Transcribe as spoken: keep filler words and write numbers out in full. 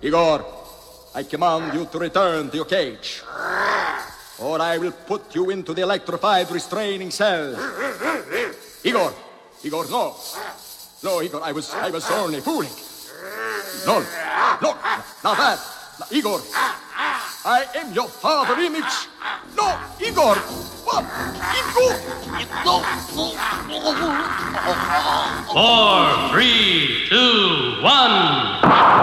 Igor, I command you to return to your cage, or I will put you into the electrified restraining cell. Igor, Igor, no. No, Igor, I was, I was only fooling. No, no, not that. Igor, I am your father image. No, Igor, what? Igor, no. Four, three, two, one.